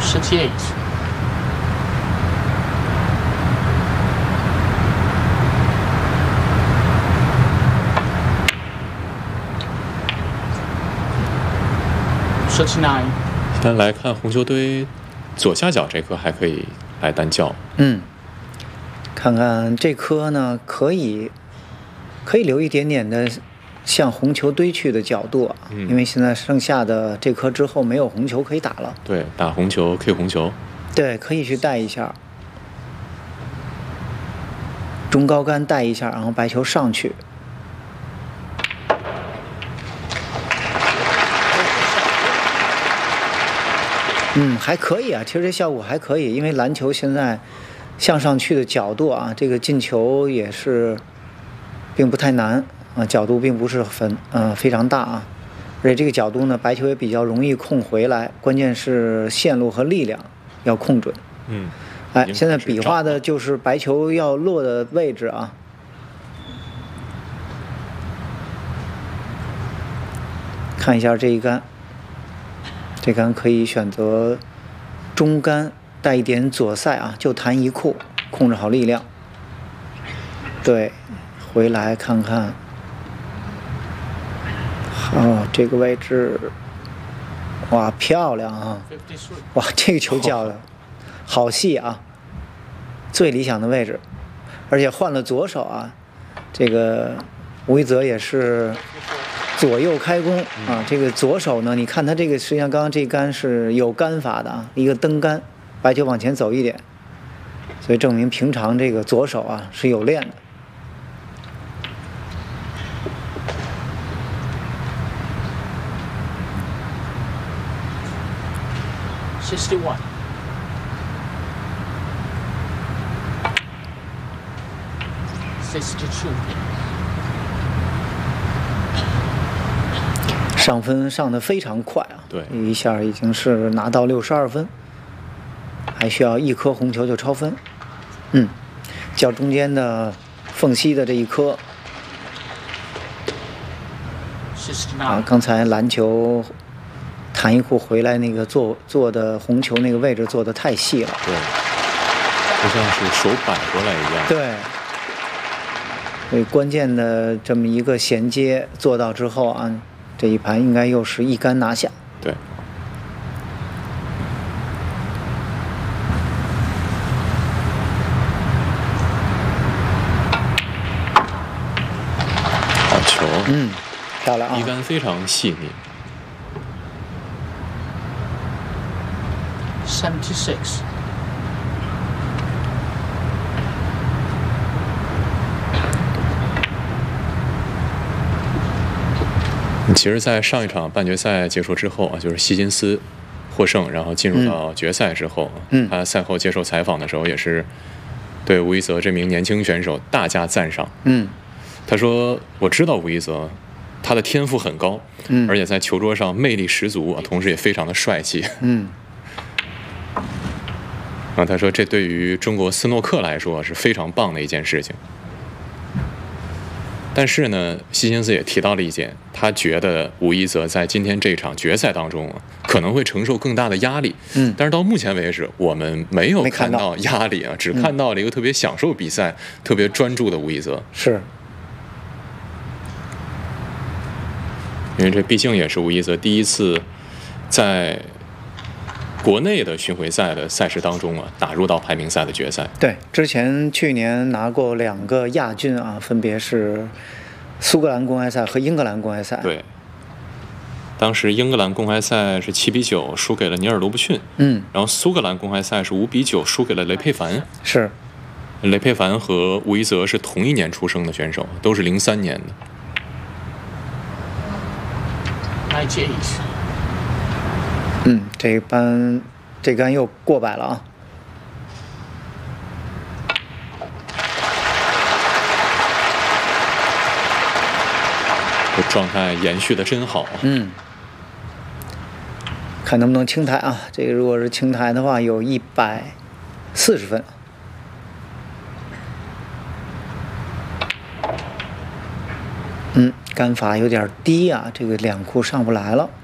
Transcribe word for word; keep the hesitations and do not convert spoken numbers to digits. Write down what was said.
thirty-eight. thirty-nine. 现在来看红球堆左下角这颗还可以来单叫。 嗯，看看这颗呢，可以可以留一点点的向红球堆去的角度啊， 嗯、 因为现在剩下的这颗之后没有红球可以打了。 对，打红球 K 红球。 对，可以去带一下，中高杆带一下，然后白球上去。嗯，还可以啊，其实这效果还可以，因为篮球现在向上去的角度啊，这个进球也是并不太难啊，角度并不是很呃非常大啊，而且这个角度呢，白球也比较容易控回来，关键是线路和力量要控准。 嗯， 哎，现在比划的就是白球要落的位置啊。看一下这一杆。这杆可以选择中杆带一点左塞啊，就弹一库，控制好力量。对，回来看看。哦，这个位置，哇，漂亮啊！哇，这个球叫的好细啊，最理想的位置，而且换了左手啊，这个吴一泽也是。左右开弓啊，这个左手呢，你看他这个实际上刚刚这杆是有杆法的啊，一个蹬杆，白球往前走一点，所以证明平常这个左手啊是有练的。 sixty-one. sixty-two. 上分上得非常快啊！ 对， 一下已经是拿到六十二分，还需要一颗红球就超分。嗯，较中间的缝隙的这一颗啊，刚才篮球弹一库回来那个做做的红球那个位置做的太细了， 对，就像是手摆过来一样。 对，所以关键的这么一个衔接做到之后啊。这一盘应该又是一杆拿下。 对。好球。 嗯，漂亮啊！ 一杆非常细腻。 seventy-six. 其实，在上一场半决赛结束之后啊，就是希金斯获胜，然后进入到决赛之后， 嗯， 他赛后接受采访的时候，也是对吴一泽这名年轻选手大加赞赏。 嗯， 他说：“我知道吴一泽，他的天赋很高， 嗯， 而且在球桌上魅力十足啊，同时也非常的帅气。” 嗯， 啊，他说这对于中国斯诺克来说是非常棒的一件事情。但是呢，希金斯也提到了一点，他觉得吴一泽在今天这场决赛当中、啊、可能会承受更大的压力。 嗯， 但是到目前为止，我们没有看到压力啊， 嗯、 只看到了一个特别享受比赛、嗯、特别专注的吴一泽。 是， 因为这毕竟也是吴一泽第一次在国内的巡回赛的赛事当中啊，打入到排名赛的决赛。 对，之前去年拿过两个亚军啊，分别是苏格兰公开赛和英格兰公开赛。 对，当时英格兰公开赛是七比九输给了尼尔罗布逊， 嗯， 然后苏格兰公开赛是五比九输给了雷佩凡。 是， 雷佩凡和吴一泽是同一年出生的选手，都是零三年的。 ninety-eight. 嗯，这班这杆又过百了啊！ 这状态延续的真好。 嗯，看能不能清台啊？这个如果是清台的话，有一百四十分。嗯，杆法有点低啊，这个两库上不来了。